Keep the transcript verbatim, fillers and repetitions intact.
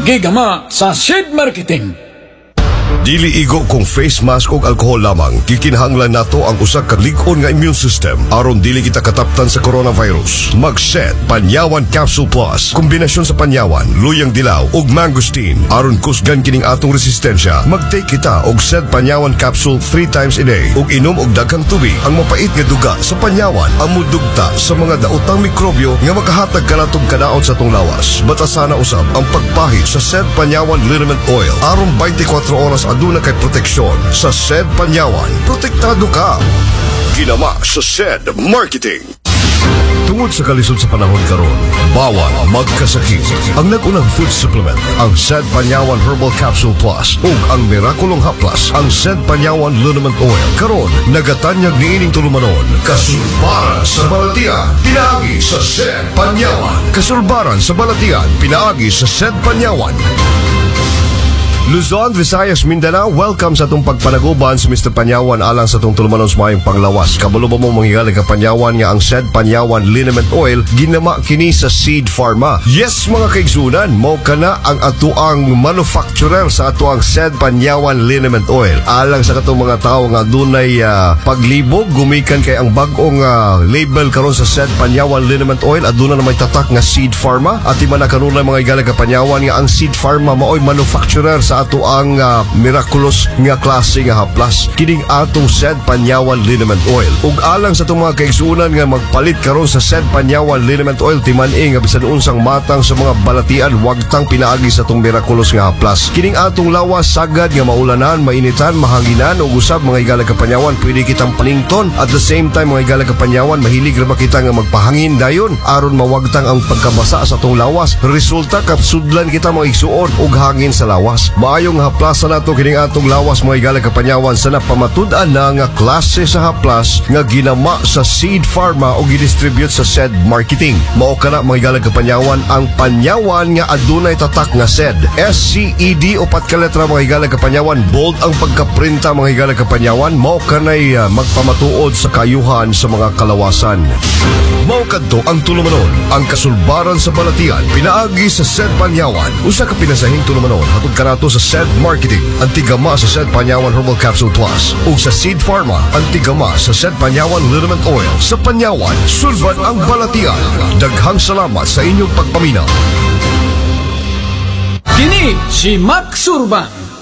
gigama sa Seed Marketing. Dili igo kung face mask o alcohol lamang. Gikinahanglan nato ang usa ka lig-on nga immune system aron dili kita kataptan sa coronavirus. Mag-Set Panyawan Capsule Plus. Kombinasyon sa panyawan, luyang dilaw ug mangosteen aron kusgan kining atong resistensya. Mag-take kita og Set Panyawan Capsule three times a day ug inom og daghang tubig. Ang mapait nga duga sa panyawan ang mudugta sa mga daotang mikrobyo nga makahatag kanatong kadaot sa tong lawas. Batasana usab ang pagpahid sa Set Panyawan Liniment Oil aron twenty-four oras aduna kay proteksyon. Sa Sed Panyawan, protektado ka. Ginama sa Sed Marketing. Tungod sa kalisod sa panahon karon, bawal magkasakit. Ang nag-unang food supplement, ang Sed Panyawan Herbal Capsule Plus ug ang Miraculong Haplas, ang Sed Panyawan Liniment Oil. Karon, nagatanyag niining tulumanon. Kasulbaran sa balatian, pinaagi sa Sed Panyawan. Kasulbaran sa balatian, pinaagi sa Sed Panyawan. Luzon, Visayas, Mindanao, welcome sa itong pagpanaguban sa Mister Panyawan alang sa itong tulumanon sa mayong panglawas. Kabalo ba mo manghigaling ka Panyawan nga ang Sed Panyawan Liniment Oil ginama kini sa Seed Pharma. Yes mga kaigsunan, mo kana ang atuang manufacturer sa atuang Sed Panyawan Liniment Oil. Alang sa katong mga tao nga dunay uh, paglibog, gumikan kay ang bagong uh, label karon sa Sed Panyawan Liniment Oil aduna na may tatak nga Seed Pharma at iman na kanunay mga higaling ka Panyawan nga ang Seed Pharma maoy manufacturer sa ato ang uh, miraculous nga klase nga haplas kining atong Sed Panyawan Liniment Oil. Ug alang sa itong mga kaigsunan nga magpalit karon sa Sed Panyawan Liniment Oil timan-i nga bisan unsang matang sa mga balatian wag tang pinaagi sa itong miraculous nga haplas. Kining atong lawas sagad nga maulanan, mainitan, mahanginan ug usab mga higalang ka Panyawan pwede kitang panington at the same time mga higalang ka Panyawan mahilig ra ba kita nga magpahangin dayon aron mawagtang ang pagkabasa sa itong lawas. Resulta kapsudlan kita mga igsuon ug hangin sa lawas. Maayong haplasan nato kining atong lawas mga higalang ka Panyawan sa napamatud-an na nga klase sa haplas nga ginama sa Seed Pharma o gidistribute sa Sed Marketing. Mao kana mga higalang ka Panyawan ang Panyawan nga adunay tatak nga Sed. S C E D upat ka letra mga higalang ka Panyawan. Bold ang pagkaprinta mga higalang ka Panyawan. Mao kanay uh, magpamatuod sa kayuhan sa mga kalawasan. Mao kadto ang tulumanon, ang kasulbaran sa balatian pinaagi sa Sed Panyawan. Usa ka pinasahing tulumanon hatod kanato sa Sed Marketing, ang tigama sa Sed Panyawan Herbal Capsule Plus ug sa Seed Pharma, ang tigama sa Sed Panyawan Liniment Oil. Sa Panyawan, sulbad ang balatian. Daghang salamat sa inyong pagpaminaw. Kini si Mac Surban